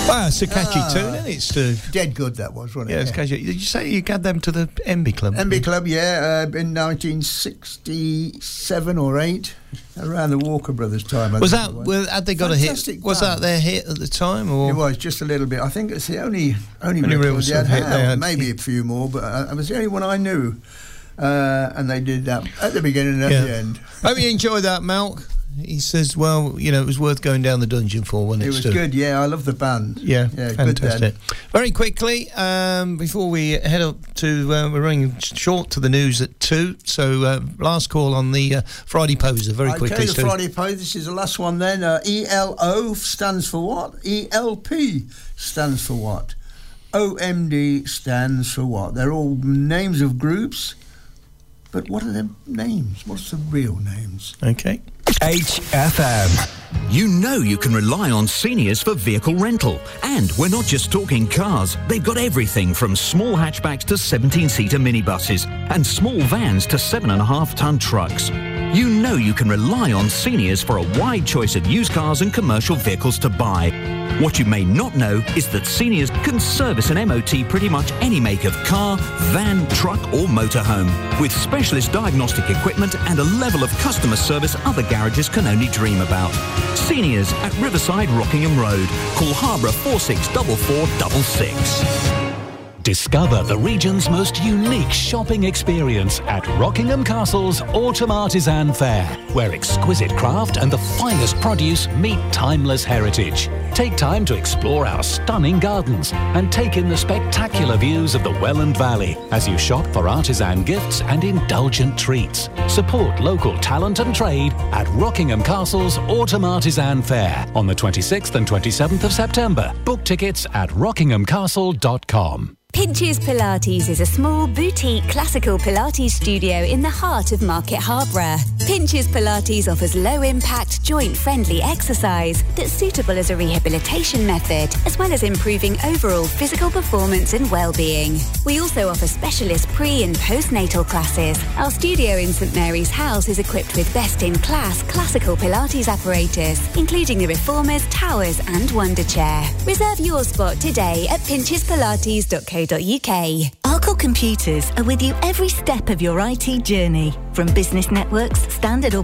Well, it's a catchy tune, isn't it? It's dead good, that was, wasn't it? Yeah, it's catchy. Did you say you got them to the MB Club? MB Club, yeah, in 1967 or 8, around the Walker Brothers time. Had they got fantastic a hit? Was that their hit at the time? Or? It was, just a little bit. I think it's the only real record they had. Maybe yeah. a few more, but it was the only one I knew. And they did that at the beginning and at the end. Hope you enjoyed that, Malk. He says, well, it was worth going down the dungeon for when it was good, yeah. I love the band. Yeah, fantastic. Good. Very quickly, before we head up to, we're running short to the news at 2, so last call on the Friday Poser, very quickly. Okay, the Friday Poser, this is the last one then. ELO stands for what? ELP stands for what? OMD stands for what? They're all names of groups, but what are their names? What's the real names? Okay. HFM. You know you can rely on Seniors for vehicle rental. And we're not just talking cars. They've got everything from small hatchbacks to 17-seater minibuses and small vans to 7.5-ton trucks. You know you can rely on Seniors for a wide choice of used cars and commercial vehicles to buy. What you may not know is that Seniors can service an MOT pretty much any make of car, van, truck or motorhome, with specialist diagnostic equipment and a level of customer service other garages can only dream about. Seniors at Riverside Rockingham Road. Call Harborough 464466. Discover the region's most unique shopping experience at Rockingham Castle's Autumn Artisan Fair, where exquisite craft and the finest produce meet timeless heritage. Take time to explore our stunning gardens and take in the spectacular views of the Welland Valley as you shop for artisan gifts and indulgent treats. Support local talent and trade at Rockingham Castle's Autumn Artisan Fair on the 26th and 27th of September. Book tickets at rockinghamcastle.com. Pinches Pilates is a small boutique classical Pilates studio in the heart of Market Harborough. Pinches Pilates offers low-impact, joint-friendly exercise that's suitable as a rehabilitation method, as well as improving overall physical performance and well-being. We also offer specialist pre- and postnatal classes. Our studio in St Mary's House is equipped with best-in-class classical Pilates apparatus, including the Reformers, Towers and Wonder Chair. Reserve your spot today at pinchespilates.co.uk. Arkle Computers are with you every step of your IT journey, from business networks, standard or